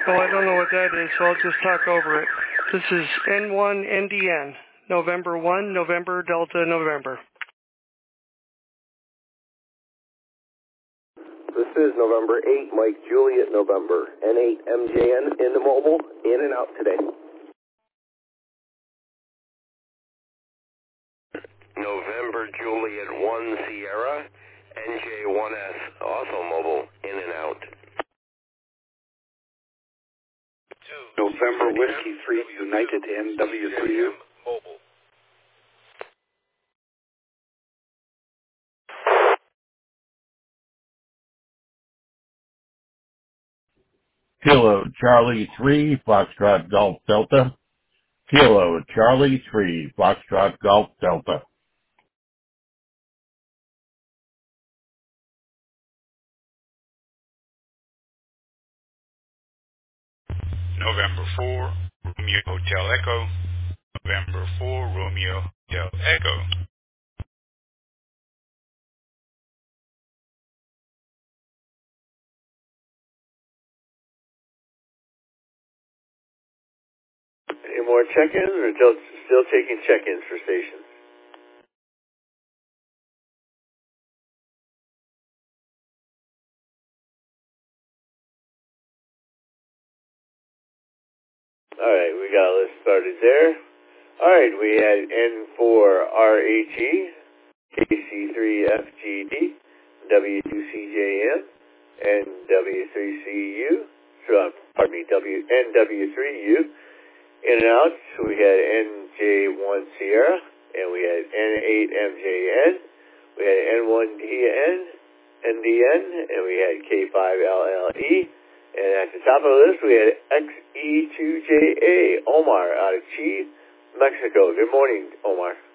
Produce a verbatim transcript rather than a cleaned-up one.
Well, I don't know what that is, so I'll just talk over it. This is N one N D N, November one, November, Delta, November. This is November eighth, Mike Juliet, November, N eight M J N in the mobile, in and out today. November Juliet one Sierra, N J one S, also mobile, in and out. November Whiskey three United N W three U. Mobile. Kilo Charlie three, Foxtrot Golf Delta. Kilo Charlie three, Foxtrot Golf Delta. November four, Romeo Hotel Echo. November four, Romeo Hotel Echo. Any more check-ins, or still, still taking check-ins for stations? All right, we got a list started there. All right, we had N four R H E, K C three F G D, W two C J M, and W three C U. So, pardon me, W N W three U. In and out, we had N J one Sierra, and we had N eight M J N, we had N one D N, N D N, and we had K five L L E. And at the top of the list, we had X E two J A, Omar, out of Chi, Mexico. Good morning, Omar.